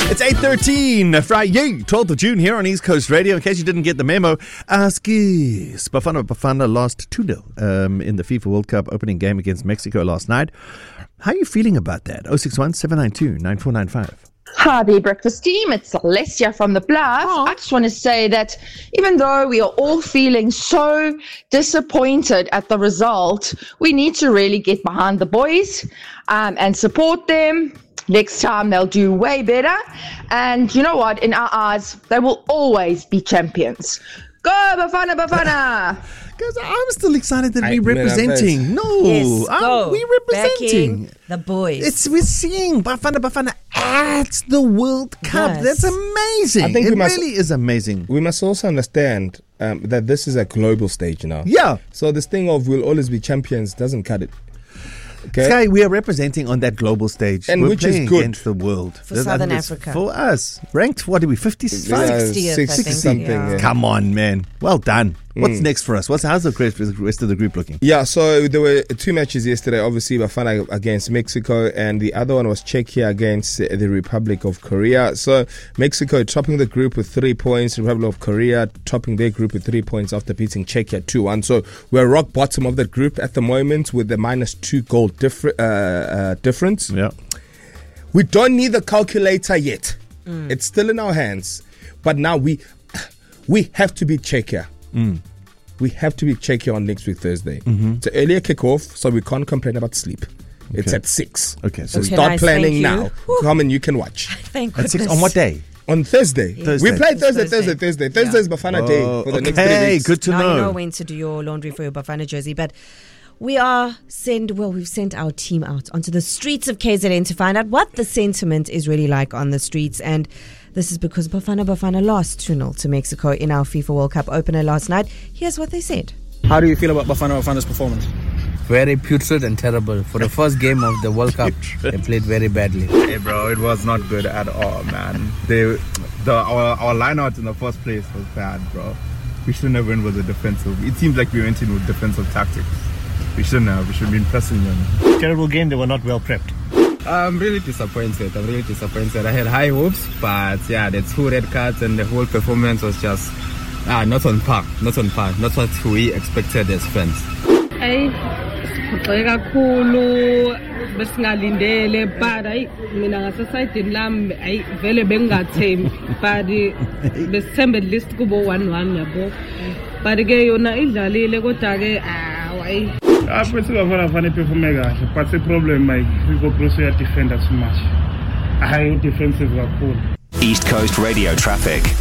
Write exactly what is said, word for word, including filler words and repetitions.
It's eight thirteen, Friday, twelfth of June here on East Coast Radio. In case you didn't get the memo, Askis. Bafana Bafana lost two nil um, in the FIFA World Cup opening game against Mexico last night. How are you feeling about that? oh six one, seven nine two, nine four nine five. Hi there, breakfast team. It's Alessia from the Bluff. Oh. I just want to say that even though we are all feeling so disappointed at the result, we need to really get behind the boys um, and support them. Next time they'll do way better. And you know what? In our eyes, they will always be champions. Go, Bafana, Bafana! Guys, I'm still excited that I- we're representing. No, Yes, um, go. we're representing. Backing the boys. It's we're seeing Bafana Bafana at the World Cup. Yes. That's amazing. I think it we must- really is amazing. We must also understand um, that this is a global stage now. Yeah. So this thing of we'll always be champions doesn't cut it. Okay. Sky, we are representing on that global stage, And we're which is playing good. against the world For That's- I Southern think it's Africa. For us, ranked what are we? fifty-five. Yeah, sixtieth, I sixty think, something. yeah. Yeah. Come on, man. Well done. What's Mm. next for us? What's how's the rest rest of the group looking? Yeah, so there were two matches yesterday. Obviously, Bafana against Mexico, and the other one was Czechia against uh, the Republic of Korea. So Mexico topping the group with three points. Republic of Korea topping their group with three points after beating Czechia two one. So we're rock bottom of that group at the moment with the minus two goal differ- uh, uh, difference. Yeah. We don't need the calculator yet. It's still in our hands. But now we we have to beat Czechia. Mm. We have to beat Czechia on next week Thursday. Mm-hmm. It's an earlier kickoff, so we can't complain about sleep. It's Okay. at six. Okay, so Okay, Start nice, planning thank you. now. Whew. Come and you can watch. Thank at goodness. six on what day? On Thursday. Thursday. We play It's Thursday, Thursday. Thursday, Thursday. Thursday is Bafana Day for the next three okay, weeks. good to now know. you know when to do your laundry for your Bafana jersey. But we are send well, we've sent our team out onto the streets of K Z N to find out what the sentiment is really like on the streets. And this is because Bafana Bafana lost two nil to Mexico in our FIFA World Cup opener last night. Here's what they said. How do you feel about Bafana Bafana's performance? Very putrid and terrible. For the first game of the World Cup, they played very badly. Hey bro, it was not good at all, man. They, the our, our lineout in the first place was bad, bro. We shouldn't have went with the defensive. It seems like we went in with defensive tactics. We shouldn't have. We should have been pressing them. Terrible game, they were not well prepped. I'm really disappointed. I'm really disappointed. I had high hopes, but yeah, the two red cards and the whole performance was just ah, not on par. Not on par. Not what we expected as fans. Ay, siphoxeke kakhulu besingalindele but ayi mina ngasesayidini lami ayi vele bengingathembi but besithembe at least kubo one one yabo but ke yona idlalile kodwa ke ayi After Bafana Bafana perform kahle, but the problem like we go close to defender too much. High defensive kakhulu. East Coast Radio traffic.